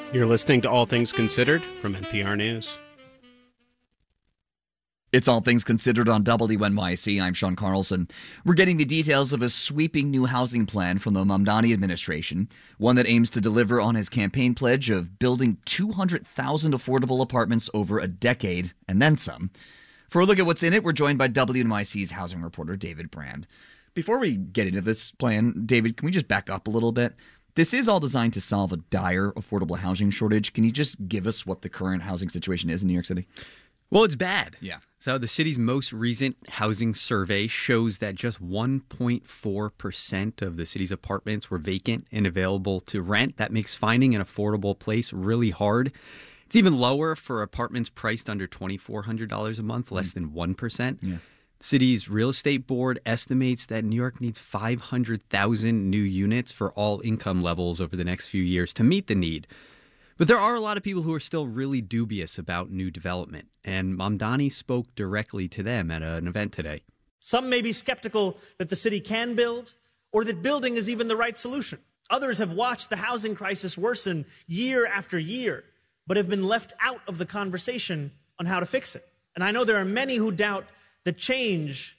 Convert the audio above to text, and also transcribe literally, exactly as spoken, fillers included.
You're listening to All Things Considered from N P R News. It's All Things Considered on W N Y C. I'm Sean Carlson. We're getting the details of a sweeping new housing plan from the Mamdani administration, one that aims to deliver on his campaign pledge of building two hundred thousand affordable apartments over a decade and then some. For a look at what's in it, we're joined by W N Y C's housing reporter David Brand. Before we get into this plan, David, can we just back up a little bit? This is all designed to solve a dire affordable housing shortage. Can you just give us what the current housing situation is in New York City? Well, it's bad. Yeah. So the city's most recent housing survey shows that just one point four percent of the city's apartments were vacant and available to rent. That makes finding an affordable place really hard. It's even lower for apartments priced under twenty-four hundred dollars a month, less mm. than one percent. Yeah. The city's real estate board estimates that New York needs five hundred thousand new units for all income levels over the next few years to meet the need. But there are a lot of people who are still really dubious about new development, and Mamdani spoke directly to them at an event today. Some may be skeptical that the city can build or that building is even the right solution. Others have watched the housing crisis worsen year after year, but have been left out of the conversation on how to fix it. And I know there are many who doubt that change